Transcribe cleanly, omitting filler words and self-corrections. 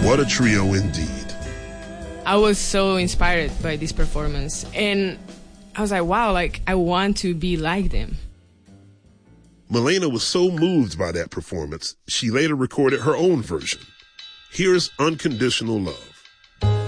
What a trio indeed. I was so inspired by this performance, and I was like, wow, like, I want to be like them. Malena was so moved by that performance, she later recorded her own version. Here's Unconditional Love.